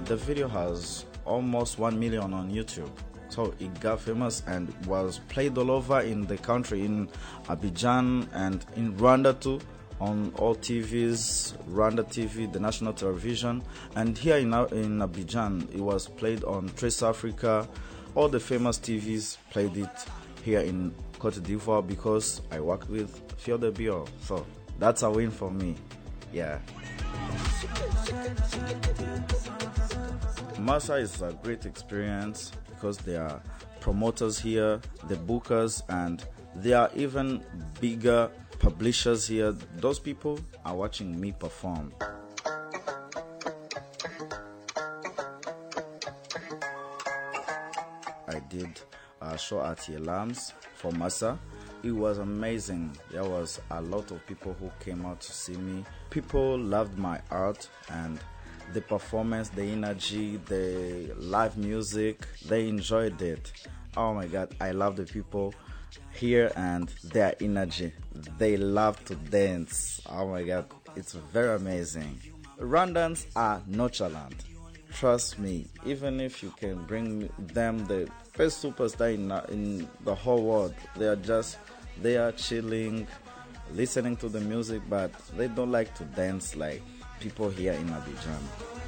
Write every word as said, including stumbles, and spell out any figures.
The video has almost one million on YouTube. So it got famous and was played all over in the country, in Abidjan and in Rwanda too, on all T Vs, Rwanda T V, the national television. And here in, in Abidjan, it was played on Trace Africa. All the famous T Vs played it here in Cote d'Ivoire because I worked with Fiode Bio. So that's a win for me. Yeah. Massa is a great experience because there are promoters here, the bookers, and there are even bigger publishers here. Those people are watching me perform. I did a show at Yelams for Massa. It was amazing. There was a lot of people who came out to see me. People loved my art and the performance, the energy, the live music. They enjoyed it. Oh my God, I love the people here and their energy. They love to dance. Oh my God, it's very amazing. Rwandans are nonchalant. Trust me, even if you can bring them the first superstar in, in the whole world, they are just, they are chilling, listening to the music, but they don't like to dance like people here in Abidjan.